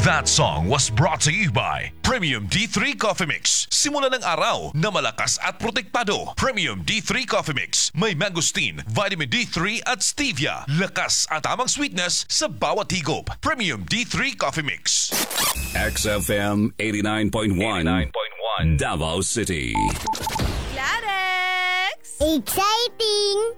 That song was brought to you by Premium D3 Coffee Mix. Simula ng araw na malakas at protektado. Premium D3 Coffee Mix. May mangosteen, vitamin D3 at stevia. Lakas at tamang sweetness sa bawat higop. Premium D3 Coffee Mix. XFM 89.1 Davao City. Clarex! Exciting!